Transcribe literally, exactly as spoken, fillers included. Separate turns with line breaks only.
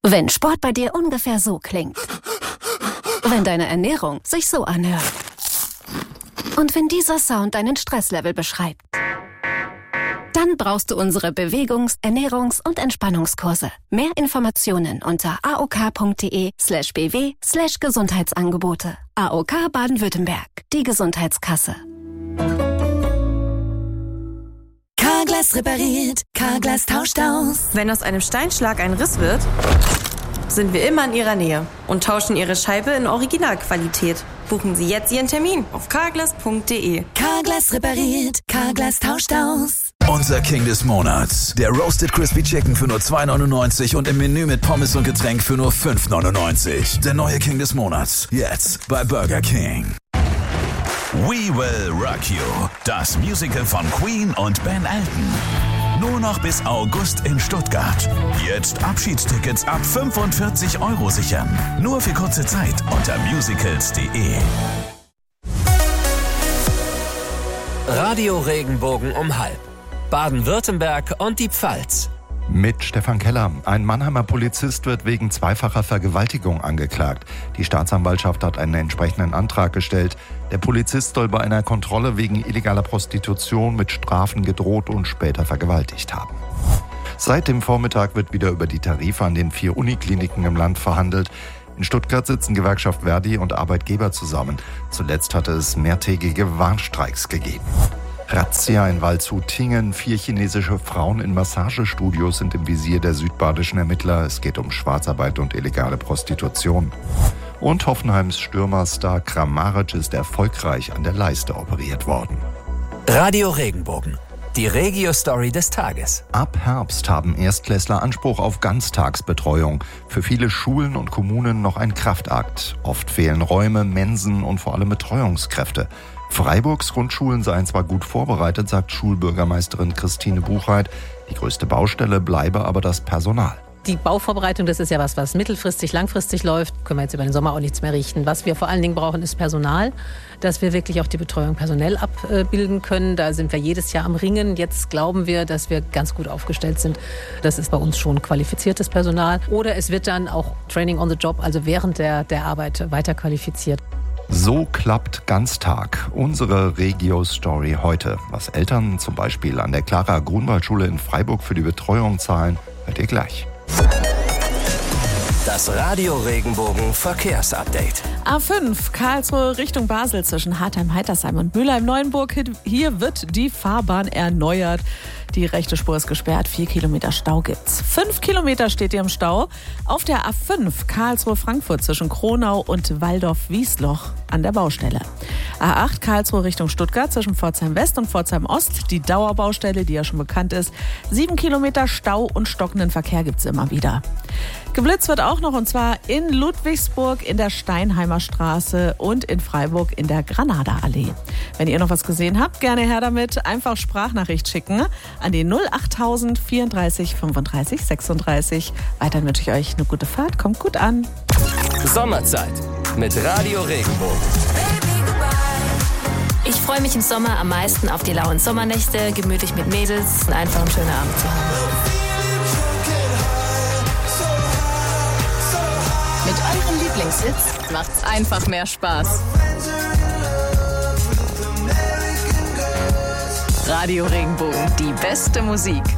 Wenn Sport bei dir ungefähr so klingt. Wenn deine Ernährung sich so anhört. Und wenn dieser Sound deinen Stresslevel beschreibt. Dann brauchst du unsere Bewegungs-, Ernährungs- und Entspannungskurse. Mehr Informationen unter aok.de slash bw slash Gesundheitsangebote. A O K Baden-Württemberg, die Gesundheitskasse.
Carglass repariert, Carglass tauscht aus.
Wenn aus einem Steinschlag ein Riss wird, sind wir immer in Ihrer Nähe und tauschen Ihre Scheibe in Originalqualität. Buchen Sie jetzt Ihren Termin auf carglass punkt de.
Carglass repariert, Carglass tauscht aus.
Unser King des Monats. Der Roasted Crispy Chicken für nur zwei neunundneunzig und im Menü mit Pommes und Getränk für nur fünf neunundneunzig. Der neue King des Monats. Jetzt bei Burger King. We Will Rock You. Das Musical von Queen und Ben Elton. Nur noch bis August in Stuttgart. Jetzt Abschiedstickets ab fünfundvierzig Euro sichern. Nur für kurze Zeit unter musicals punkt de.
Radio Regenbogen um halb. Baden-Württemberg und die Pfalz.
Mit Stefan Keller. Ein Mannheimer Polizist wird wegen zweifacher Vergewaltigung angeklagt. Die Staatsanwaltschaft hat einen entsprechenden Antrag gestellt. Der Polizist soll bei einer Kontrolle wegen illegaler Prostitution mit Strafen gedroht und später vergewaltigt haben. Seit dem Vormittag wird wieder über die Tarife an den vier Unikliniken im Land verhandelt. In Stuttgart sitzen Gewerkschaft Verdi und Arbeitgeber zusammen. Zuletzt hatte es mehrtägige Warnstreiks gegeben. Razzia in Waldshut-Tingen. Vier chinesische Frauen in Massagestudios sind im Visier der südbadischen Ermittler. Es geht um Schwarzarbeit und illegale Prostitution. Und Hoffenheims Stürmerstar Kramaric ist erfolgreich an der Leiste operiert worden.
Radio Regenbogen. Die Regio-Story des Tages.
Ab Herbst haben Erstklässler Anspruch auf Ganztagsbetreuung. Für viele Schulen und Kommunen noch ein Kraftakt. Oft fehlen Räume, Mensen und vor allem Betreuungskräfte. Freiburgs Grundschulen seien zwar gut vorbereitet, sagt Schulbürgermeisterin Christine Buchheit. Die größte Baustelle bleibe aber das Personal.
Die Bauvorbereitung, das ist ja was, was mittelfristig, langfristig läuft. Können wir jetzt über den Sommer auch nichts mehr richten. Was wir vor allen Dingen brauchen, ist Personal, dass wir wirklich auch die Betreuung personell abbilden können. Da sind wir jedes Jahr am Ringen. Jetzt glauben wir, dass wir ganz gut aufgestellt sind. Das ist bei uns schon qualifiziertes Personal. Oder es wird dann auch Training on the Job, also während der, der Arbeit weiter qualifiziert.
So klappt Ganztag. Unsere Regio-Story heute. Was Eltern zum Beispiel an der Clara-Grunwald-Schule in Freiburg für die Betreuung zahlen, hört ihr gleich.
Das Radio Regenbogen Verkehrsupdate.
A fünf, Karlsruhe Richtung Basel zwischen Hartheim-Heitersheim und Mülheim-Neuenburg. Hier wird die Fahrbahn erneuert. Die rechte Spur ist gesperrt, vier Kilometer Stau gibt's. Fünf Kilometer steht ihr im Stau auf der A fünf, Karlsruhe-Frankfurt zwischen Kronau und Waldorf-Wiesloch an der Baustelle. A acht, Karlsruhe Richtung Stuttgart zwischen Pforzheim-West und Pforzheim-Ost, die Dauerbaustelle, die ja schon bekannt ist. Sieben Kilometer Stau und stockenden Verkehr gibt's immer wieder. Geblitzt wird auch noch, und zwar in Ludwigsburg in der Steinheimer Straße und in Freiburg in der Granada-Allee. Wenn ihr noch was gesehen habt, gerne her damit. Einfach Sprachnachricht schicken an die null achttausend vierunddreißig fünfunddreißig sechsunddreißig. Weiterhin wünsche ich euch eine gute Fahrt. Kommt gut an.
Sommerzeit mit Radio Regenbogen.
Ich freue mich im Sommer am meisten auf die lauen Sommernächte, gemütlich mit Mädels und einfach einen schönen Abend zu haben.
Mit eurem Lieblingshits macht's einfach mehr Spaß. Radio Regenbogen, die beste Musik.